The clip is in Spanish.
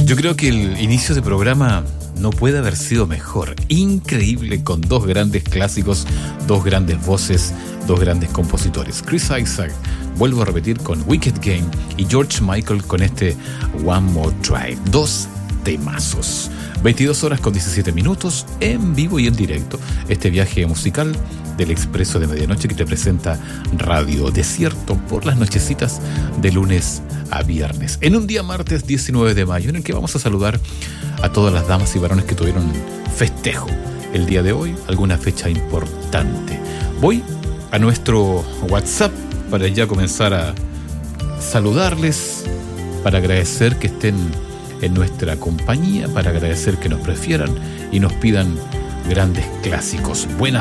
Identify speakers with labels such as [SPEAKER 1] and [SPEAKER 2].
[SPEAKER 1] Yo creo que el inicio de programa no puede haber sido mejor. Increíble, con dos grandes clásicos, dos grandes voces, dos grandes compositores. Chris Isaak, vuelvo a repetir, con Wicked Game, y George Michael con este One More Try. Dos temazos. 22 horas con 17 minutos, en vivo y en directo. Este viaje musical del Expreso de Medianoche que te presenta Radio Desierto por las nochecitas de lunes a viernes. En un día martes 19 de mayo, en el que vamos a saludar a todas las damas y varones que tuvieron festejo el día de hoy, alguna fecha importante. Voy a nuestro WhatsApp para ya comenzar a saludarles, para agradecer que estén en nuestra compañía, para agradecer que nos prefieran y nos pidan grandes clásicos. Buenas